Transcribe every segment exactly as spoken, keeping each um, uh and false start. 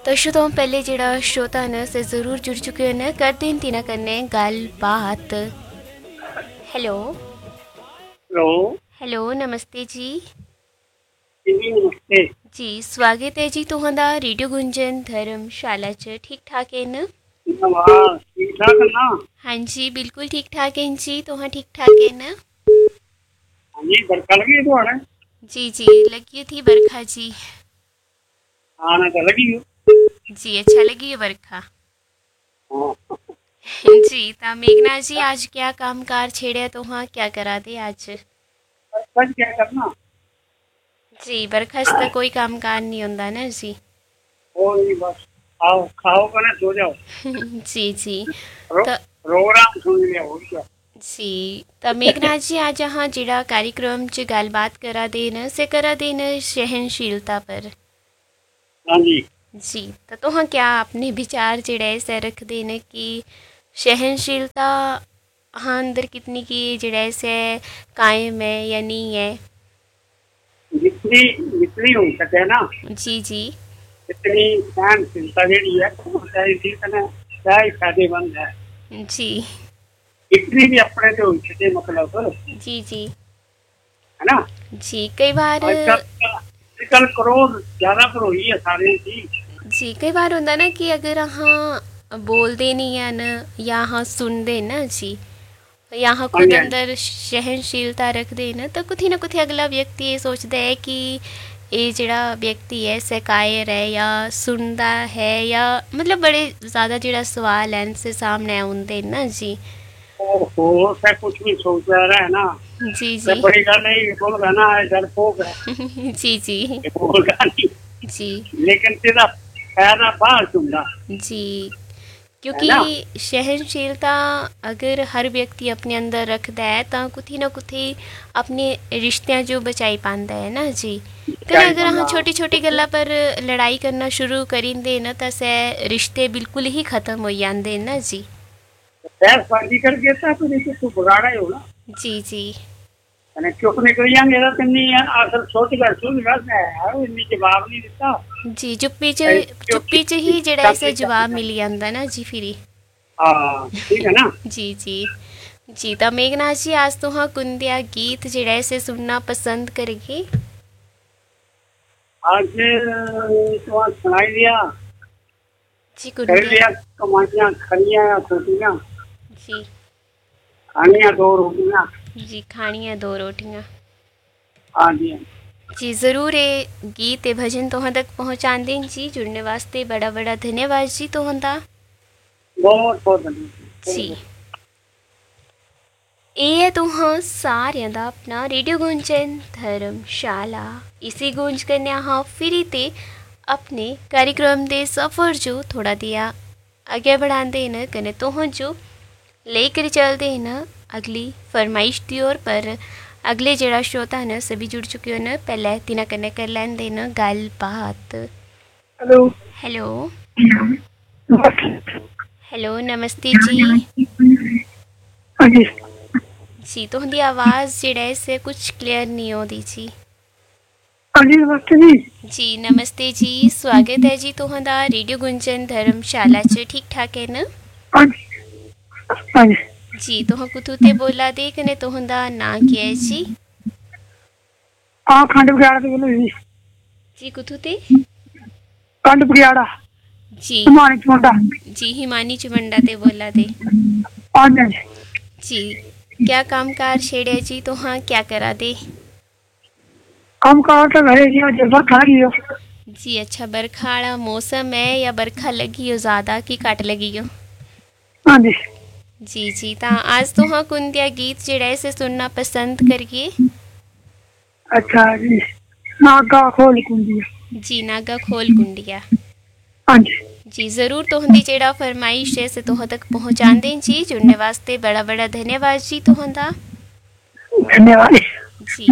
तो शो तो पहले जड़ा श्रोता न से ज़रूर जुड़ चुके हैं न करते हैं तीना करने गल बात। हेलो हेलो हेलो नमस्ते जी। जी नमस्ते। जी स्वागत है जी तुहांदा रेडियो गुंजन धर्मशाला च। ठीक ठाक है न? हाँ ठीक ठाक है ना? हाँ जी बिल्कुल ठीक ठाक है जी। तुहां ठीक ठाक है न? हाँ जी बरखा लगी है थोड़ा। जी जी लगी थी बरखा जी। हाँ ना तो लगी हो। जी अच्छा लगी है बरखा। हाँ जी ता मेघना जी आज क्या काम कार छेड़े तुहां क्या करा दे आज? बस क्या करना। जी बरखा से तो कोई काम कार नहीं होता ना जी। वो नहीं बस आओ खाओ कने सो जाओ। जी जी रो, तो प्रोग्राम सुन लिया हो गया। जी तो मेघनाथ जी आज हाँ जिड़ा कार्यक्रम च गलबात करा देन से करा देन सहनशीलता पर। हाँ जी जी तो तुहां क्या अपने विचार जिड़े से रख देन कि सहनशीलता हाँ अंदर कितनी की जिड़े से कायम है या नहीं है? जितनी जितनी हो सके ना जी जी इतनी सहनशीलता जी है चाहे थी कने चाहे फायदेमंद है। जी इतनी भी अपने से हो सके मतलब जी जी है ना। जी कई बार आजकल आजकल क्रोध ज्यादा पर हुई है सारे की। जी कई बार होंदा ना कि अगर हाँ बोलते नहीं है न या हाँ सुनते ना जी या हाँ हाँ खुद जी हाँ अंदर सहनशीलता रखते न तो कुछ ना कुछ अगला व्यक्ति ये सोचता है कि ये जड़ा व्यक्ति है से कायर है या सुनता है या मतलब बड़े ज़्यादा जड़ा सवाल हैं से सामने आते ना जी। ओहो से कुछ भी सोच रहा है ना। जी तो जी बड़ी गल नहीं बोल ना है डरपोक है। जी जी ये बोलता नहीं जी लेकिन तेरा फायदा बाहर चुंगा जी है ना। क्योंकि सहनशीलता अगर हर व्यक्ति अपने अंदर रखता है तो कुछ ना कुछ अपने रिश्ते जो बचाई पाता है ना जी। कने चाहिए अगर हम बंदा छोटी छोटी गल्ला पर लड़ाई करना शुरू करेंगे ना तो से रिश्ते बिल्कुल ही खत्म हो जाते ना जी। बहसबाजी कर देता तो नहीं तू बगाड़ा ही हो ना। जी जी मैंने चुप निकल जाएंगे तो किन्नी आखिर सोच कर सुन कर है इन्नी जवाब नहीं देता। जी चुप्पी च ऐ चुप चुप्पी च ही जड़ा चल ऐसा चल जवाब चल। मिल जाता ना जी फिर। हाँ ठीक है ना। जी जी जी तो मेघनाथ जी आज तो हाँ कुंदिया गीत जड़ा ऐसे सुनना पसंद करेगी। आज तो आज सुनाई दिया जी कर कुंदिया लिया कमाइयाँ खड़ियाँ या छोटियाँ जी खानियाँ दो रोटियाँ। जी खानियाँ दो रोटियाँ। हाँ जी जी ज़रूर ये गीत ए भजन तुहां तक पहुँचा दें जी। जुड़ने वास्ते बड़ा बड़ा धन्यवाद जी तुहां। बहुत बहुत धन्यवाद। जी ਇਹ ਹੈ तुहां सारियां दा अपना रेडियो गुंजन धर्मशाला। इसी गुंज करने हाँ फिर ते अपने कार्यक्रम दे सफ़र जो थोड़ा दिया आगे बढ़ाते न कने तुहां जो लेकर चलते न अगली फरमाइश दी ओर पर। अगले जड़ा श्रोता न सभी जुड़ चुके हो न पहले तिना कन्ने कर लैंदे न गल बात। हेलो हेलो हाँ हेलो नमस्ते जी। जी जी तुहांदी आवाज़ जेड़ा है से कुछ क्लियर नहीं हो दी जी। हाँ जी नमस्ते जी। जी नमस्ते जी स्वागत है जी तुहांदा रेडियो गुंजन धर्मशाला च। ठीक ठाक है न? हाँ जी हाँ जी जी तुहां कुथू ते बोला दे कने तुहांदा नाम क्या है जी? हाँ खंड बगियाड़ा तो बोलो जी। जी कुथू ते? खंड बगियाड़ा जी हिमानी चमुंडा। जी हिमानी चुमंडा ते बोला दे। हाँ जी हाँ जी जी क्या काम कार छेड़े जी तुहां क्या करा दे? काम कार तो घरे जी आज बरखा लगी हो। जी अच्छा बरखा वाला मौसम है या बरखा लगी हो ज़्यादा कि घट लगी हो? हाँ जी जी जी ता आज तुहां कुंदिया गीत जेड़ा है से सुनना पसंद करिए। अच्छा जी नागा खोल कुंदिया। जी नागा खोल कुंडिया। हाँ जी जी ज़रूर तुहंदी जेड़ा फरमाइश है से तुहां तक पहुँचा दें जी। जुड़ने वास्ते बड़ा बड़ा धन्यवाद जी तुहंदा। धन्यवाद। जी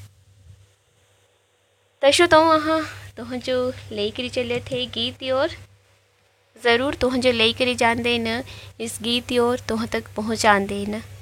तशो तो अहाँ तुह जो लेकर चले थे गीत और ज़रूर तुह जो लेकर जाते न इस गीत और तुह तक पहुँचा देन।